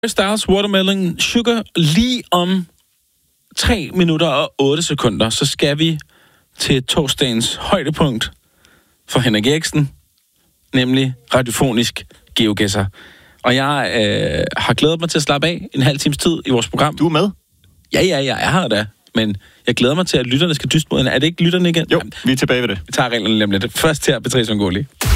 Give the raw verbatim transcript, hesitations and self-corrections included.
Styles, Watermelon Sugar. Lige om tre minutter og otte sekunder, så skal vi til torsdagens højdepunkt for Henrik Eriksen, nemlig radiofonisk GeoGuessr. Og jeg øh, har glædet mig til at slappe af en halv times tid i vores program. Du er med? Ja, ja, ja, jeg har da. Men jeg glæder mig til, at lytterne skal dyste mod. Er det ikke lytterne igen? Jo, vi er tilbage ved det. Vi tager reglerne lige om lidt. Først til Patrice Ongoli.